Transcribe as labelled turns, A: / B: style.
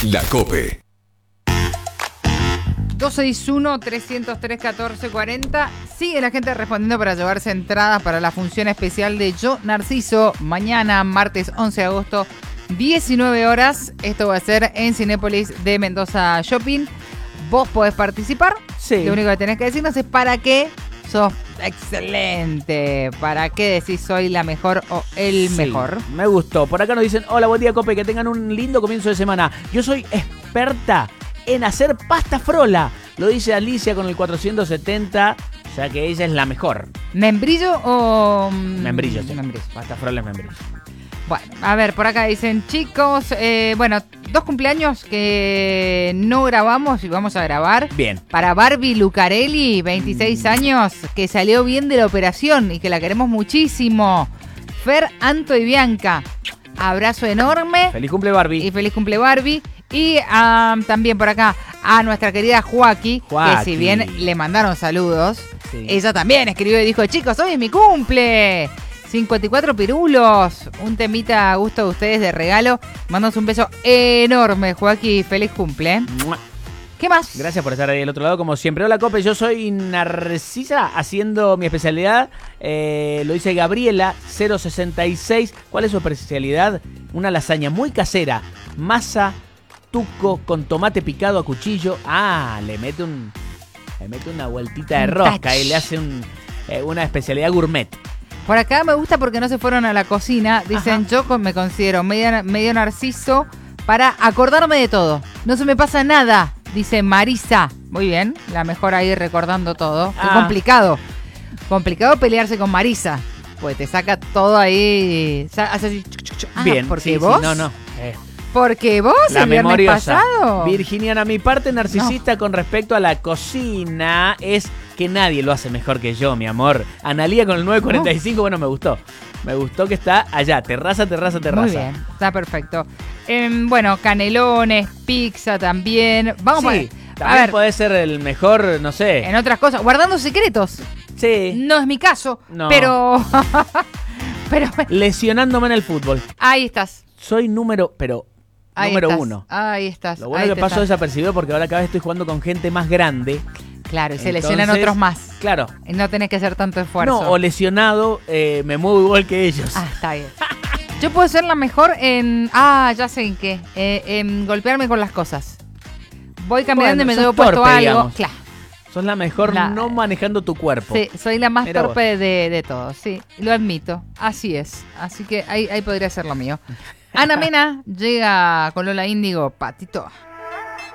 A: La COPE.
B: 261-303-1440. Sigue la gente respondiendo para llevarse entradas para la función especial de Yo Narciso. Mañana, martes 11 de agosto, 19 horas. Esto va a ser en Cinépolis de Mendoza Shopping. Vos podés participar.
C: Sí.
B: Lo único que tenés que decirnos es para qué sos excelente. ¿Para qué decís soy la mejor o el mejor?
C: Me gustó. Por acá nos dicen, hola, buen día, Cope, que tengan un lindo comienzo de semana. Yo soy experta en hacer pasta frola. Lo dice Alicia con el 470, o sea que ella es la mejor.
B: ¿Membrillo o...?
C: Membrillo, sí.
B: Membrillo.
C: Pasta frola es membrillo.
B: Bueno, a ver, por acá dicen, chicos, bueno, 2 cumpleaños que no grabamos y vamos a grabar.
C: Bien.
B: Para Barbie Lucarelli, 26 años, que salió bien de la operación y que la queremos muchísimo. Fer, Anto y Bianca, abrazo enorme.
C: Feliz cumple, Barbie.
B: Y feliz cumple, Barbie. Y también por acá a nuestra querida Joaquí, que si bien le mandaron saludos, sí, ella también escribió y dijo, chicos, hoy es mi cumple. 54 pirulos, un temita a gusto de ustedes de regalo. Mándanos un beso enorme, Joaquín. Feliz cumple.
C: ¡Mua!
B: ¿Qué más?
C: Gracias por estar ahí del otro lado, como siempre. Hola, Cope, yo soy Narcisa, haciendo mi especialidad. Lo dice Gabriela, 066. ¿Cuál es su especialidad? Una lasaña muy casera. Masa, tuco, con tomate picado a cuchillo. Le mete una vueltita de rosca y le hace una especialidad gourmet.
B: Por acá me gusta porque no se fueron a la cocina. Dicen, yo me considero medio narciso para acordarme de todo. No se me pasa nada, dice Marisa. Muy bien, la mejor ahí recordando todo. Qué complicado. Complicado pelearse con Marisa. Pues te saca todo ahí. Hace así.
C: Bien,
B: porque
C: sí,
B: vos.
C: Sí, no.
B: Porque vos
C: la
B: el viernes
C: memoriosa
B: pasado.
C: Virginiana, mi parte narcisista con respecto a la cocina es que nadie lo hace mejor que yo, mi amor. Analía con el 945, bueno, me gustó. Me gustó que está allá, terraza.
B: Muy bien, está perfecto. Bueno, canelones, pizza también. Vamos a ver.
C: También puede ser el mejor, no sé.
B: En otras cosas, guardando secretos.
C: Sí.
B: No es mi caso,
C: no.
B: pero
C: lesionándome en el fútbol.
B: Ahí estás.
C: Soy número 1.
B: Ahí estás.
C: Lo bueno es que paso desapercibido porque ahora cada vez estoy jugando con gente más grande.
B: Claro, y se lesionan otros más.
C: Claro.
B: Y no tenés que hacer tanto esfuerzo.
C: No, o lesionado, me muevo igual que ellos.
B: Está bien. Yo puedo ser la mejor en... ya sé en qué. En golpearme con las cosas. Voy caminando y me llevo puesto algo.
C: Digamos.
B: Claro.
C: Sos la mejor no manejando tu cuerpo.
B: Sí, soy la más
C: Mirá
B: torpe de todos, sí. Lo admito. Así es. Así que ahí podría ser lo mío. Ana Mena llega con Lola Índigo, Patito.